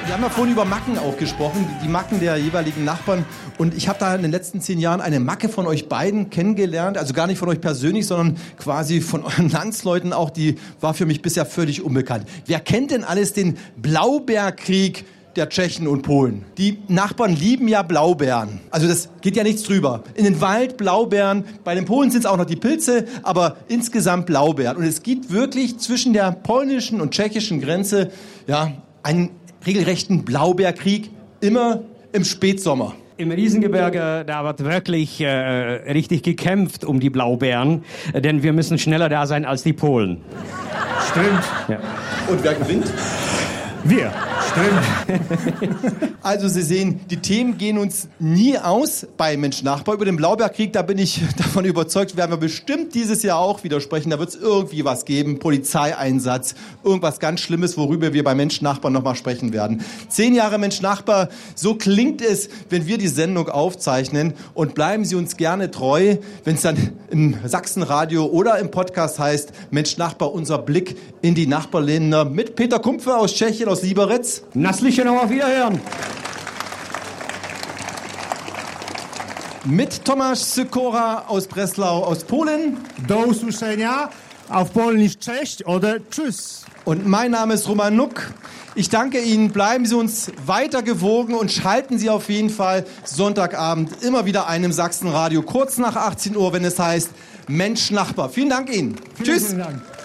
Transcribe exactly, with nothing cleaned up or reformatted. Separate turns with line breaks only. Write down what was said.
Wir haben ja vorhin über Macken auch gesprochen, die Macken der jeweiligen Nachbarn. Und ich habe da in den letzten zehn Jahren eine Macke von euch beiden kennengelernt. Also gar nicht von euch persönlich, sondern quasi von euren Landsleuten auch. Die war für mich bisher völlig unbekannt. Wer kennt denn alles den Blaubeerkrieg der Tschechen und Polen? Die Nachbarn lieben ja Blaubeeren. Also das geht ja nichts drüber. In den Wald Blaubeeren, bei den Polen sind es auch noch die Pilze, aber insgesamt Blaubeeren. Und es gibt wirklich zwischen der polnischen und tschechischen Grenze ja einen regelrechten Blaubeerkrieg, immer im Spätsommer.
Im Riesengebirge, da wird wirklich äh, richtig gekämpft um die Blaubeeren, denn wir müssen schneller da sein als die Polen.
Stimmt.
Ja.
Und wer gewinnt?
Wir.
Also Sie sehen, die Themen gehen uns nie aus bei Mensch Nachbar. Über den Blaubeerkrieg, da bin ich davon überzeugt, werden wir bestimmt dieses Jahr auch wieder sprechen. Da wird es irgendwie was geben, Polizeieinsatz, irgendwas ganz Schlimmes, worüber wir bei Mensch Nachbar nochmal sprechen werden. Zehn Jahre Mensch Nachbar, so klingt es, wenn wir die Sendung aufzeichnen. Und bleiben Sie uns gerne treu, wenn es dann im Sachsenradio oder im Podcast heißt, Mensch Nachbar, unser Blick in die Nachbarländer mit Peter Kumpfe aus Tschechien, aus Liberec.
Nasslichenau, auf Wiederhören.
Mit Tomasz Sykora aus Breslau, aus Polen.
Do usłyszenia, auf Polnisch cześć oder tschüss.
Und mein Name ist Roman Nuck. Ich danke Ihnen, bleiben Sie uns weiter gewogen und schalten Sie auf jeden Fall Sonntagabend immer wieder ein im Sachsenradio, kurz nach achtzehn Uhr, wenn es heißt Mensch Nachbar. Vielen Dank Ihnen.
Vielen,
Tschüss.
Vielen Dank.